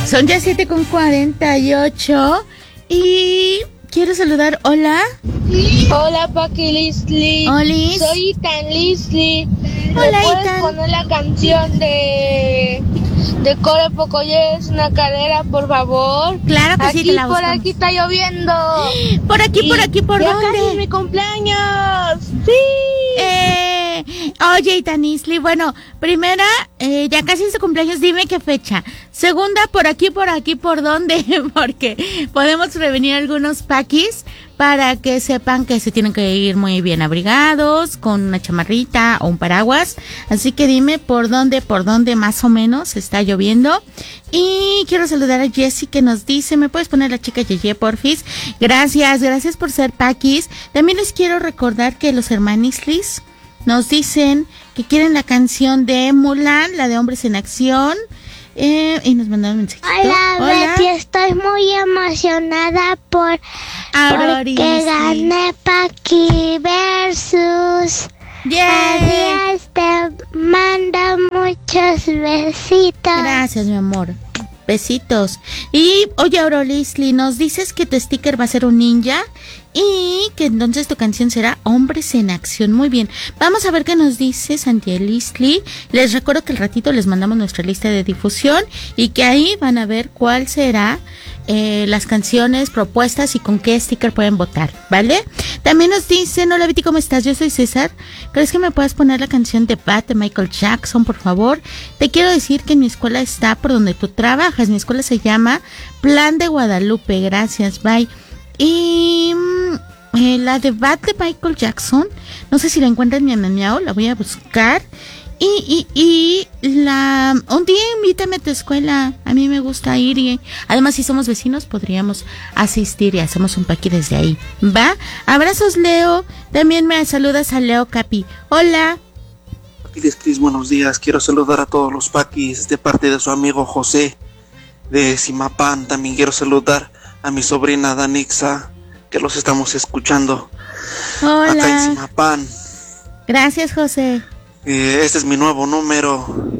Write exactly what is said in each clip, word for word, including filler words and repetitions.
Son ya siete con cuarenta y ocho y quiero saludar, hola. Hola, Paqui Lisli. Olis. Soy Itan Lisli. Hola, ¿Me puedes Itan. poner la canción de de Core Pocoye es una cadera, por favor? Claro que aquí, sí, te la por buscamos. aquí está lloviendo. Por aquí, Y por aquí, ¿por ya dónde? casi es mi cumpleaños. Sí. Eh, oye, Itanisli, bueno, primera, eh, ya casi es tu cumpleaños, dime qué fecha. Segunda, por aquí, por aquí, ¿por dónde? Porque podemos prevenir algunos paquis para que sepan que se tienen que ir muy bien abrigados, con una chamarrita o un paraguas. Así que dime por dónde, por dónde más o menos está lloviendo. Y quiero saludar a Jessie que nos dice, ¿me puedes poner la chica Yeye, porfis? Gracias, gracias por ser paquis. También les quiero recordar que los hermanislis nos dicen que quieren la canción de Mulan, la de Hombres en Acción. Eh, y nos mandaron un mensajito. Hola, Hola, Betty, estoy muy emocionada por Auroris, porque gané Paqui versus. Yeah. Adiós, te mando muchos besitos. Gracias, mi amor. Besitos. Y, oye, Aurolisli, nos dices que tu sticker va a ser un ninja y que entonces tu canción será Hombres en Acción. Muy bien. Vamos a ver qué nos dice Santiago. Les recuerdo que al ratito les mandamos nuestra lista de difusión y que ahí van a ver cuál será eh, las canciones propuestas y con qué sticker pueden votar, ¿vale? También nos dicen, hola Betty, ¿cómo estás? Yo soy César. ¿Crees que me puedas poner la canción de Bad de Michael Jackson, por favor? Te quiero decir que mi escuela está por donde tú trabajas. Mi escuela se llama Plan de Guadalupe. Gracias, bye. Y eh, la de Bad de Michael Jackson, no sé si la encuentran en mi miau, la voy a buscar. Y, y, y la un día invítame a tu escuela, a mí me gusta ir y además si somos vecinos podríamos asistir y hacemos un paqui desde ahí, ¿va? Abrazos, Leo. También me saludas a Leo Capi. Hola. Paquis Cris, buenos días. Quiero saludar a todos los paquis de parte de su amigo José de Simapán. También quiero saludar a mi sobrina Danixa, que los estamos escuchando. Hola. Acá en Simapán. Gracias, José. Eh, este es mi nuevo número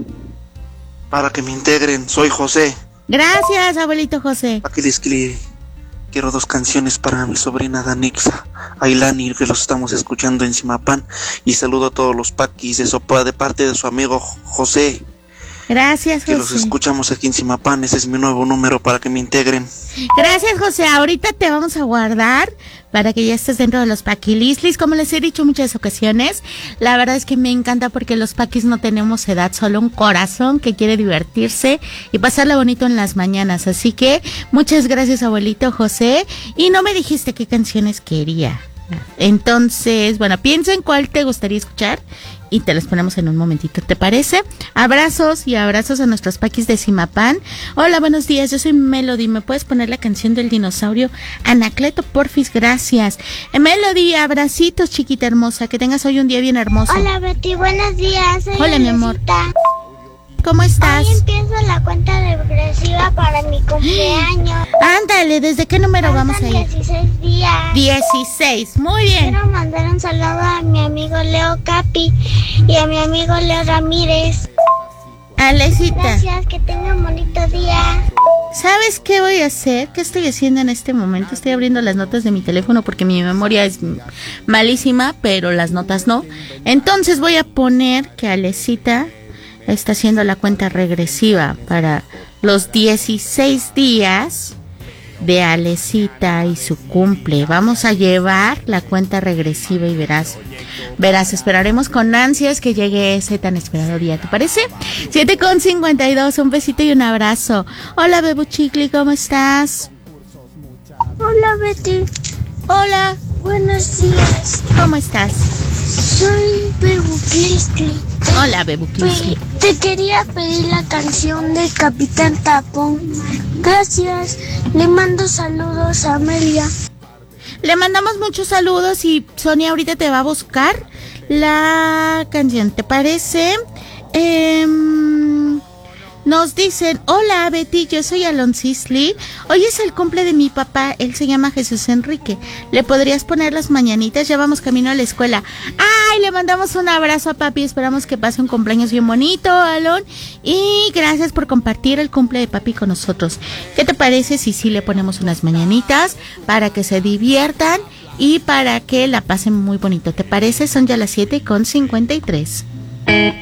para que me integren. Soy José. Gracias, abuelito José. Paquis Cris, quiero dos canciones para mi sobrina Danixa, Ailani, que los estamos escuchando en Simapán. Y saludo a todos los paquis de Sopa de parte de su amigo José. Gracias, José. Que los escuchamos aquí en Simapán. Ese es mi nuevo número para que me integren. Gracias, José. Ahorita te vamos a guardar para que ya estés dentro de los paquilislis. Como les he dicho muchas ocasiones, la verdad es que me encanta porque los paquis no tenemos edad, solo un corazón que quiere divertirse y pasarla bonito en las mañanas. Así que muchas gracias, abuelito José. Y no me dijiste qué canciones quería. Entonces, bueno, piensa en cuál te gustaría escuchar y te las ponemos en un momentito, ¿te parece? Abrazos y abrazos a nuestros paquis de Simapán. Hola, buenos días, yo soy Melody. ¿Me puedes poner la canción del dinosaurio Anacleto, porfis? Gracias. Eh, Melody, abracitos, chiquita hermosa. Que tengas hoy un día bien hermoso. Hola, Betty, buenos días. Soy Hola, mi amor. Alecita. ¿Cómo estás? Hoy empiezo la cuenta regresiva para mi cumpleaños. Ándale, ¿desde qué número Faltan vamos a ir? dieciséis días. dieciséis, muy bien. Quiero mandar un saludo a mi amigo Leo Capi y a mi amigo Leo Ramírez. Alecita. Gracias, que tenga un bonito día. ¿Sabes qué voy a hacer? ¿Qué estoy haciendo en este momento? Estoy abriendo las notas de mi teléfono porque mi memoria es malísima, pero las notas no. Entonces voy a poner que Alecita está haciendo la cuenta regresiva para los dieciséis días de Alecita y su cumple. Vamos a llevar la cuenta regresiva y verás, verás, esperaremos con ansias que llegue ese tan esperado día, ¿te parece? siete con cincuenta y dos, un besito y un abrazo. Hola, Bebu Chicli, ¿cómo estás? Hola, Betty. Hola. Buenos días. ¿Cómo estás? Soy Bebu Chicli. Hola, Bebu Chicli. Te quería pedir la canción de Capitán Tapón. Gracias. Le mando saludos a Amelia. Le mandamos muchos saludos y Sonia ahorita te va a buscar la canción, ¿te parece? Eh, nos dicen, hola Betty, yo soy Alonsisli. Hoy es el cumple de mi papá, él se llama Jesús Enrique. ¿Le podrías poner las mañanitas? Ya vamos camino a la escuela. ¡Ay, Ay, le mandamos un abrazo a papi, esperamos que pase un cumpleaños bien bonito, Alon, y gracias por compartir el cumple de papi con nosotros. ¿Qué te parece si sí le ponemos unas mañanitas para que se diviertan y para que la pasen muy bonito? ¿Te parece? Son ya las siete con cincuenta y tres.